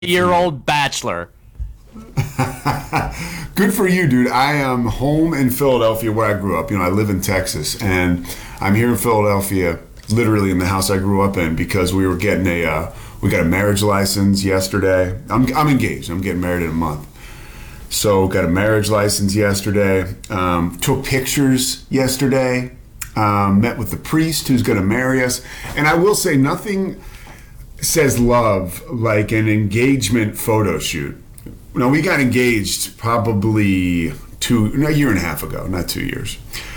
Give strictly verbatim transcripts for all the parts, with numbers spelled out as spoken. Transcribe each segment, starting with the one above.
year old bachelor. Good for you, dude. I am home in Philadelphia where I grew up. You know, I live in Texas, and I'm here in Philadelphia, literally in the house I grew up in, because we were getting a, uh, we got a marriage license yesterday. I'm, I'm engaged. I'm getting married in a month. So got a marriage license yesterday. Um, took pictures yesterday. Um, met with the priest who's going to marry us. And I will say, nothing says love like an engagement photo shoot. No, we got engaged probably two, a year and a half ago, not two years.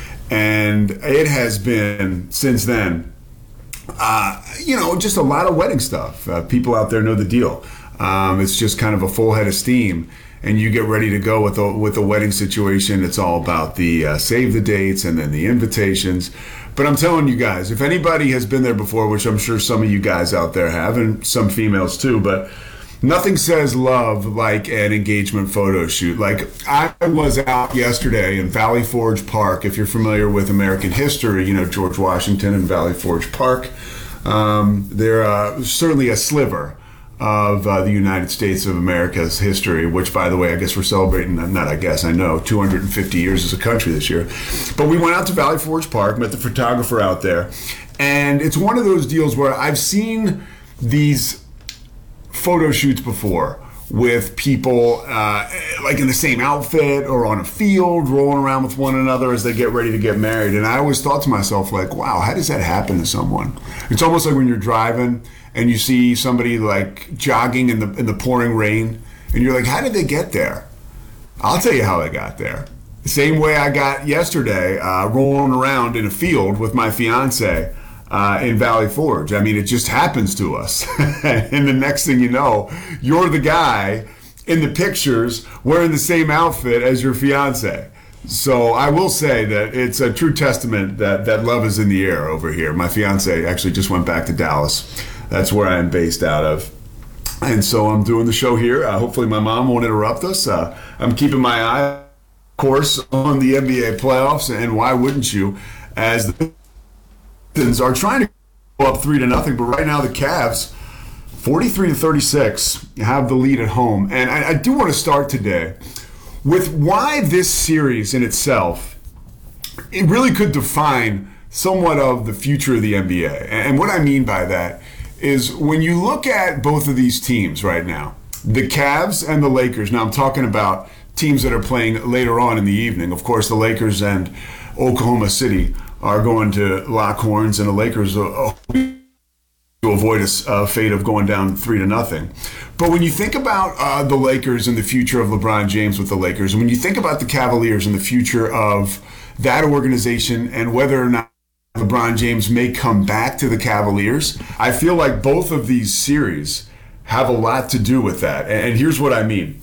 And it has been, since then, uh, you know, just a lot of wedding stuff. Uh, people out there know the deal. Um, it's just kind of a full head of steam, and you get ready to go with the, with the wedding situation. It's all about the uh, save the dates and then the invitations. But I'm telling you guys, if anybody has been there before, which I'm sure some of you guys out there have, and some females too, but nothing says love like an engagement photo shoot. Like, I was out yesterday in Valley Forge Park. If you're familiar with American history, you know, George Washington and Valley Forge Park. Um, they're uh, certainly a sliver of uh, the United States of America's history, which, by the way, I guess we're celebrating, not I guess, I know, two hundred fifty years as a country this year. But we went out to Valley Forge Park, met the photographer out there, and it's one of those deals where I've seen these photo shoots before with people uh, like in the same outfit or on a field rolling around with one another as they get ready to get married. And I always thought to myself, like, wow, how does that happen to someone? It's almost like when you're driving and you see somebody like jogging in the in the pouring rain, and you're like, how did they get there? I'll tell you how they got there. The same way I got yesterday, uh, rolling around in a field with my fiance uh, in Valley Forge. I mean, it just happens to us. And the next thing you know, you're the guy in the pictures wearing the same outfit as your fiance. So I will say that it's a true testament that, that love is in the air over here. My fiance actually just went back to Dallas. That's where I am based out of. And so I'm doing the show here. Uh, hopefully my mom won't interrupt us. Uh, I'm keeping my eye, of course, on the N B A playoffs, and why wouldn't you, as the Pistons are trying to go up three to nothing, but right now the Cavs, forty-three to thirty-six, have the lead at home. And I, I do want to start today with why this series in itself, it really could define somewhat of the future of the N B A. And what I mean by that is when you look at both of these teams right now, the Cavs and the Lakers. Now I'm talking about teams that are playing later on in the evening. Of course, the Lakers and Oklahoma City are going to lock horns, and the Lakers are to avoid a uh, fate of going down three to nothing. But when you think about uh, the Lakers and the future of LeBron James with the Lakers, and when you think about the Cavaliers and the future of that organization and whether or not LeBron James may come back to the Cavaliers, I feel like both of these series have a lot to do with that. And here's what I mean.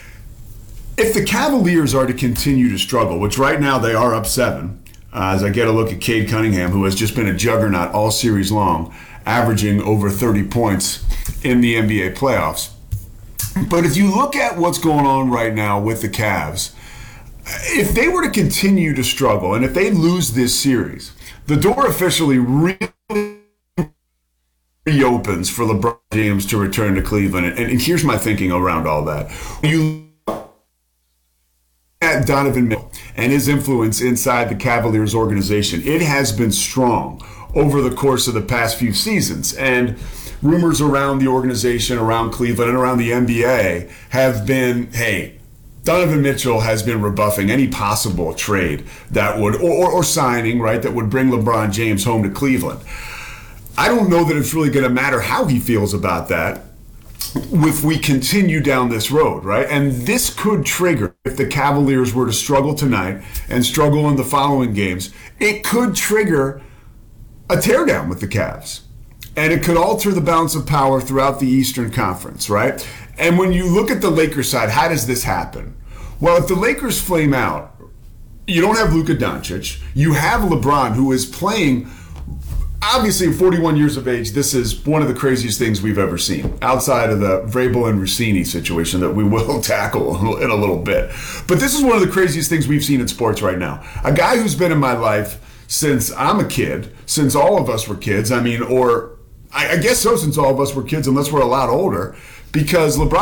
If the Cavaliers are to continue to struggle, which right now they are up seven, uh, as I get a look at Cade Cunningham, who has just been a juggernaut all series long, averaging over thirty points in the N B A playoffs. But if you look at what's going on right now with the Cavs, if they were to continue to struggle, and if they lose this series, the door officially really reopens for LeBron James to return to Cleveland. And, and here's my thinking around all that. When you look at Donovan Mitchell and his influence inside the Cavaliers organization, it has been strong over the course of the past few seasons. And rumors around the organization, around Cleveland, and around the N B A have been, hey, Donovan Mitchell has been rebuffing any possible trade that would, or, or, or signing, right, that would bring LeBron James home to Cleveland. I don't know that it's really going to matter how he feels about that if we continue down this road, right? And this could trigger, if the Cavaliers were to struggle tonight and struggle in the following games, it could trigger a teardown with the Cavs. And it could alter the balance of power throughout the Eastern Conference, right? And when you look at the Lakers side, how does this happen? Well, if the Lakers flame out, you don't have Luka Doncic. You have LeBron, who is playing, obviously at forty-one years of age, this is one of the craziest things we've ever seen, outside of the Vrabel and Rossini situation that we will tackle in a little bit. But this is one of the craziest things we've seen in sports right now. A guy who's been in my life since I'm a kid, since all of us were kids, I mean, or I guess so, since all of us were kids, unless we're a lot older, because LeBron